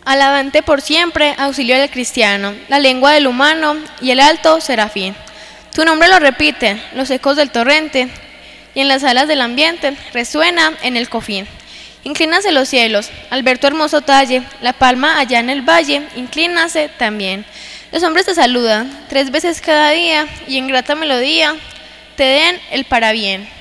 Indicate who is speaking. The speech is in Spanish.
Speaker 1: Alabante por siempre, auxilio del cristiano, la lengua del humano y el alto serafín. Tu nombre lo repite, los ecos del torrente, y en las alas del ambiente resuena en el cofín. Inclínase los cielos, al ver tu hermoso talle, la palma allá en el valle, inclínase también. Los hombres te saludan 3 veces cada día, y en grata melodía te den el parabién.